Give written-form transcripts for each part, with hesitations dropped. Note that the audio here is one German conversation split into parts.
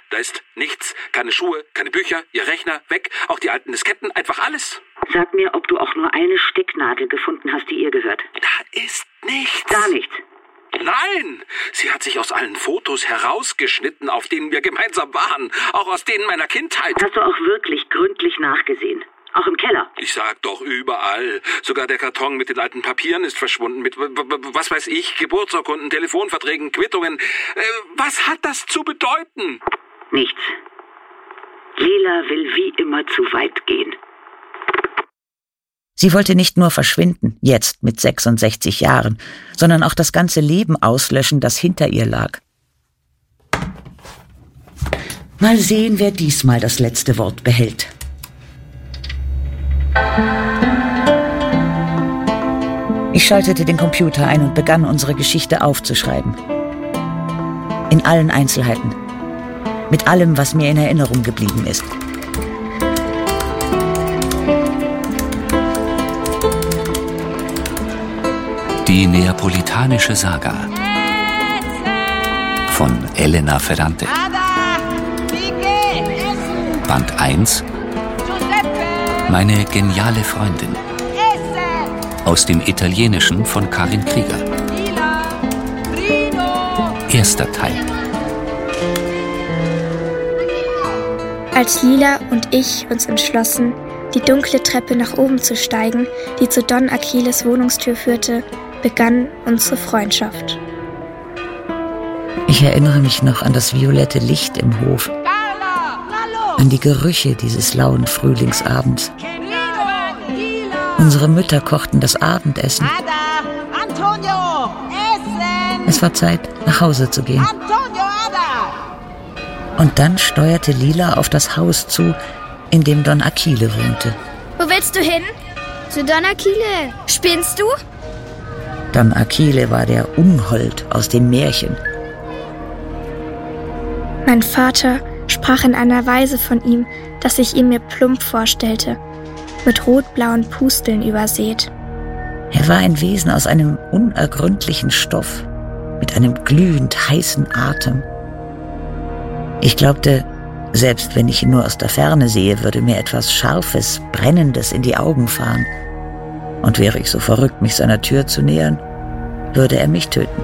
Da ist nichts. Keine Schuhe, keine Bücher, Ihr Rechner, weg. Auch die alten Disketten, einfach alles. Sag mir, ob du auch nur eine Stecknadel gefunden hast, die ihr gehört. Da ist nichts. Gar nichts. Nein! Sie hat sich aus allen Fotos herausgeschnitten, auf denen wir gemeinsam waren. Auch aus denen meiner Kindheit. Hast du auch wirklich gründlich nachgesehen? Auch im Keller? Ich sag doch, überall. Sogar der Karton mit den alten Papieren ist verschwunden. Mit, was weiß ich, Geburtsurkunden, Telefonverträgen, Quittungen. Was hat das zu bedeuten? Nichts. Lila will wie immer zu weit gehen. Sie wollte nicht nur verschwinden, jetzt mit 66 Jahren, sondern auch das ganze Leben auslöschen, das hinter ihr lag. Mal sehen, wer diesmal das letzte Wort behält. Ich schaltete den Computer ein und begann, unsere Geschichte aufzuschreiben. In allen Einzelheiten. Mit allem, was mir in Erinnerung geblieben ist. Die neapolitanische Saga von Elena Ferrante. Band 1. Meine geniale Freundin. Aus dem Italienischen von Karin Krieger. Erster Teil. Als Lila und ich uns entschlossen, die dunkle Treppe nach oben zu steigen, die zu Don Achilles Wohnungstür führte, begann unsere Freundschaft. Ich erinnere mich noch an das violette Licht im Hof, an die Gerüche dieses lauen Frühlingsabends. Unsere Mütter kochten das Abendessen. Es war Zeit, nach Hause zu gehen. Und dann steuerte Lila auf das Haus zu, in dem Don Achille wohnte. Wo willst du hin? Zu Don Achille. Spinnst du? Don Achille war der Unhold aus den Märchen. Mein Vater sprach in einer Weise von ihm, dass ich ihn mir plump vorstellte, mit rotblauen Pusteln übersät. Er war ein Wesen aus einem unergründlichen Stoff, mit einem glühend heißen Atem. Ich glaubte, selbst wenn ich ihn nur aus der Ferne sehe, würde mir etwas Scharfes, Brennendes in die Augen fahren. Und wäre ich so verrückt, mich seiner Tür zu nähern, würde er mich töten.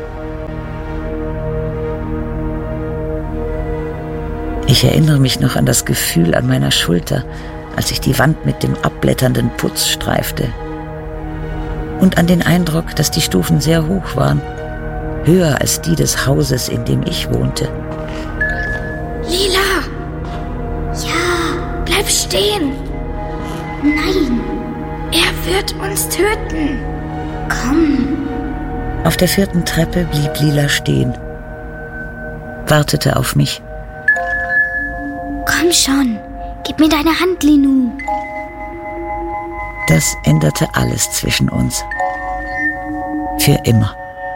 Ich erinnere mich noch an das Gefühl an meiner Schulter, als ich die Wand mit dem abblätternden Putz streifte. Und an den Eindruck, dass die Stufen sehr hoch waren, höher als die des Hauses, in dem ich wohnte. Lila! Ja, bleib stehen! Nein! Er wird uns töten! Komm! Auf der 4. Treppe blieb Lila stehen, wartete auf mich. Komm schon, gib mir deine Hand, Linu. Das änderte alles zwischen uns. Für immer.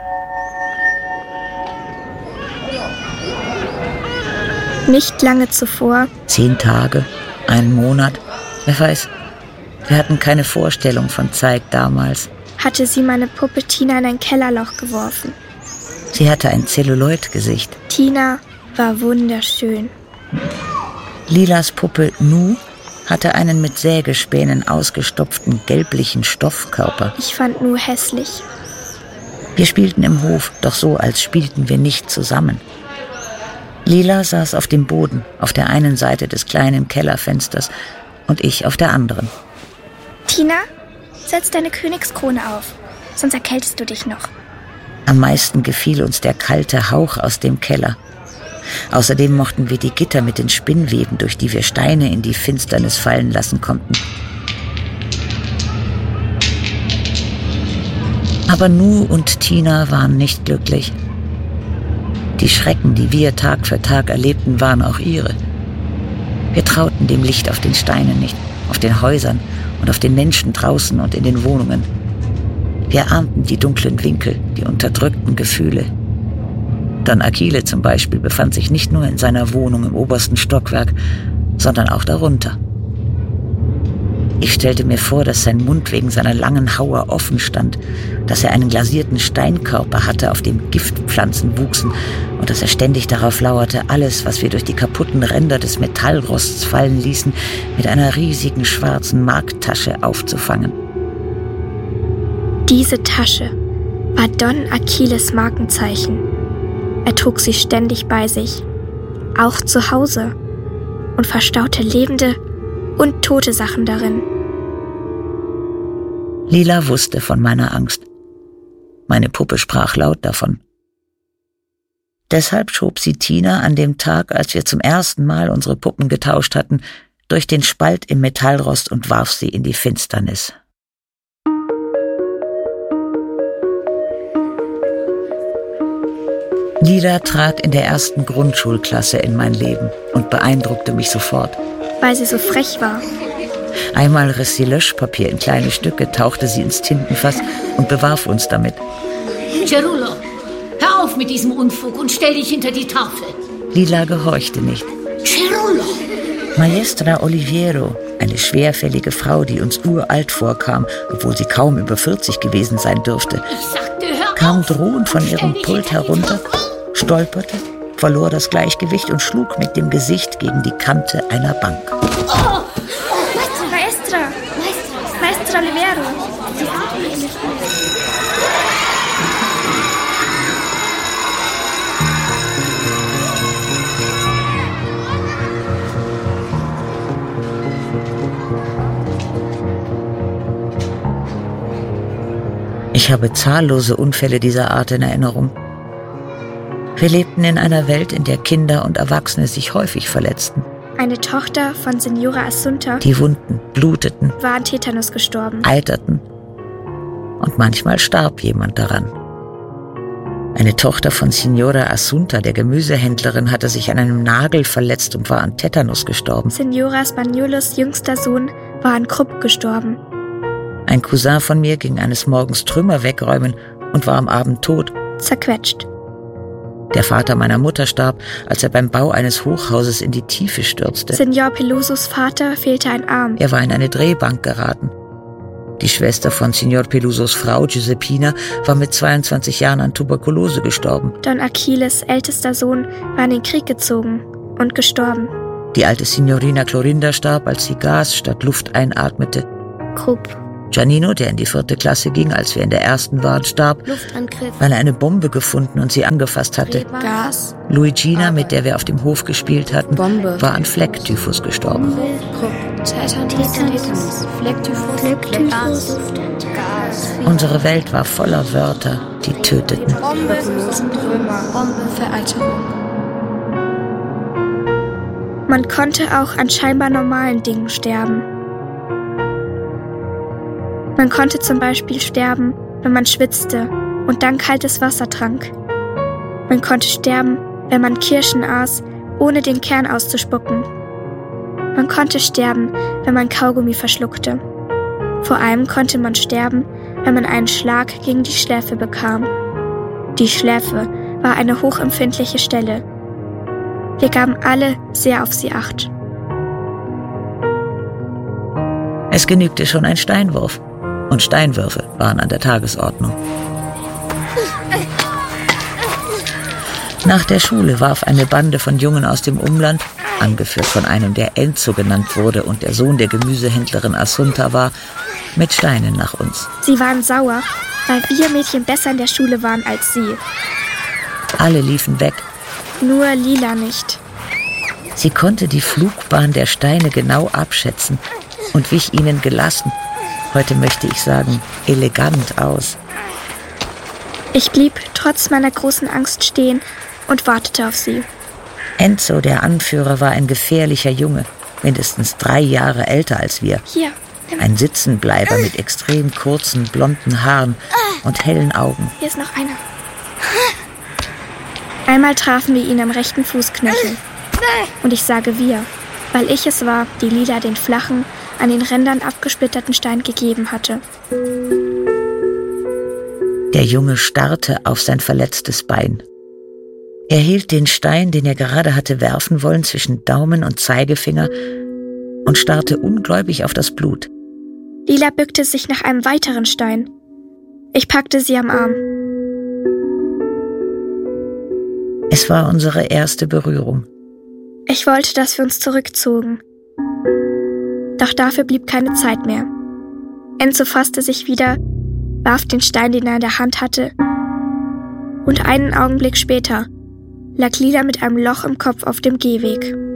Nicht lange zuvor. 10 Tage, 1 Monat, wer weiß. Wir hatten keine Vorstellung von Zeit damals. Hatte sie meine Puppe Tina in ein Kellerloch geworfen. Sie hatte ein Zelluloid-Gesicht. Tina war wunderschön. Lilas Puppe Nu hatte einen mit Sägespänen ausgestopften gelblichen Stoffkörper. Ich fand Nu hässlich. Wir spielten im Hof, doch so, als spielten wir nicht zusammen. Lila saß auf dem Boden, auf der einen Seite des kleinen Kellerfensters und ich auf der anderen. Tina, setz deine Königskrone auf, sonst erkältest du dich noch. Am meisten gefiel uns der kalte Hauch aus dem Keller. Außerdem mochten wir die Gitter mit den Spinnweben, durch die wir Steine in die Finsternis fallen lassen konnten. Aber Nu und Tina waren nicht glücklich. Die Schrecken, die wir Tag für Tag erlebten, waren auch ihre. Wir trauten dem Licht auf den Steinen nicht, auf den Häusern und auf den Menschen draußen und in den Wohnungen. Wir ahnten die dunklen Winkel, die unterdrückten Gefühle. Don Achille zum Beispiel befand sich nicht nur in seiner Wohnung im obersten Stockwerk, sondern auch darunter. Ich stellte mir vor, dass sein Mund wegen seiner langen Hauer offen stand, dass er einen glasierten Steinkörper hatte, auf dem Giftpflanzen wuchsen und dass er ständig darauf lauerte, alles, was wir durch die kaputten Ränder des Metallrosts fallen ließen, mit einer riesigen schwarzen Marktasche aufzufangen. Diese Tasche war Don Achilles Markenzeichen. Er trug sie ständig bei sich, auch zu Hause, und verstaute lebende und tote Sachen darin. Lila wusste von meiner Angst. Meine Puppe sprach laut davon. Deshalb schob sie Tina an dem Tag, als wir zum ersten Mal unsere Puppen getauscht hatten, durch den Spalt im Metallrost und warf sie in die Finsternis. Lila trat in der ersten Grundschulklasse in mein Leben und beeindruckte mich sofort. Weil sie so frech war. Einmal riss sie Löschpapier in kleine Stücke, tauchte sie ins Tintenfass und bewarf uns damit. Cerullo, hör auf mit diesem Unfug und stell dich hinter die Tafel. Lila gehorchte nicht. Cerullo! Maestra Oliviero, eine schwerfällige Frau, die uns uralt vorkam, obwohl sie kaum über 40 gewesen sein dürfte, Ich sagte, hör kam auf. drohend von ihrem Pult herunter, stolperte, verlor das Gleichgewicht und schlug mit dem Gesicht gegen die Kante einer Bank. Maestra Oliviero. Ich habe zahllose Unfälle dieser Art in Erinnerung. Wir lebten in einer Welt, in der Kinder und Erwachsene sich häufig verletzten. Eine Tochter von Signora Assunta Die Wunden bluteten, war an Tetanus gestorben. eiterten und manchmal starb jemand daran. Eine Tochter von Signora Assunta, der Gemüsehändlerin, hatte sich an einem Nagel verletzt und war an Tetanus gestorben. Signora Spagnolos jüngster Sohn war an Krupp gestorben. Ein Cousin von mir ging eines Morgens Trümmer wegräumen und war am Abend tot. Zerquetscht. Der Vater meiner Mutter starb, als er beim Bau eines Hochhauses in die Tiefe stürzte. Signor Pelusos Vater fehlte ein Arm. Er war in eine Drehbank geraten. Die Schwester von Signor Pelusos Frau, Giuseppina, war mit 22 Jahren an Tuberkulose gestorben. Don Achilles ältester Sohn war in den Krieg gezogen und gestorben. Die alte Signorina Clorinda starb, als sie Gas statt Luft einatmete. Krupp. Giannino, der in die 4. Klasse ging, als wir in der 1. waren, starb, Luftangriff. weil er eine Bombe gefunden und sie angefasst hatte. Gas. Luigina, mit der wir auf dem Hof gespielt hatten, Bombe. war an Flecktyphus gestorben. Tetanus. Flecktyphus. Gas. Unsere Welt war voller Wörter, die töteten. Bombe. Bombe. Vereiterung. Man konnte auch an scheinbar normalen Dingen sterben. Man konnte zum Beispiel sterben, wenn man schwitzte und dann kaltes Wasser trank. Man konnte sterben, wenn man Kirschen aß, ohne den Kern auszuspucken. Man konnte sterben, wenn man Kaugummi verschluckte. Vor allem konnte man sterben, wenn man einen Schlag gegen die Schläfe bekam. Die Schläfe war eine hochempfindliche Stelle. Wir gaben alle sehr auf sie Acht. Es genügte schon ein Steinwurf. Und Steinwürfe waren an der Tagesordnung. Nach der Schule warf eine Bande von Jungen aus dem Umland, angeführt von einem, der Enzo genannt wurde und der Sohn der Gemüsehändlerin Assunta war, mit Steinen nach uns. Sie waren sauer, weil wir Mädchen besser in der Schule waren als sie. Alle liefen weg. Nur Lila nicht. Sie konnte die Flugbahn der Steine genau abschätzen und wich ihnen gelassen, heute möchte ich sagen, elegant aus. Ich blieb trotz meiner großen Angst stehen und wartete auf sie. Enzo, der Anführer, war ein gefährlicher Junge, mindestens 3 Jahre älter als wir. Hier. Ein Sitzenbleiber mit extrem kurzen, blonden Haaren und hellen Augen. Hier ist noch einer. Einmal trafen wir ihn am rechten Fußknöchel. Und ich sage wir, weil ich es war, die Lila den flachen, an den Rändern abgesplitterten Stein gegeben hatte. Der Junge starrte auf sein verletztes Bein. Er hielt den Stein, den er gerade hatte werfen wollen, zwischen Daumen und Zeigefinger und starrte ungläubig auf das Blut. Lila bückte sich nach einem weiteren Stein. Ich packte sie am Arm. Es war unsere erste Berührung. Ich wollte, dass wir uns zurückzogen. Doch dafür blieb keine Zeit mehr. Enzo fasste sich wieder, warf den Stein, den er in der Hand hatte, und einen Augenblick später lag Lila mit einem Loch im Kopf auf dem Gehweg.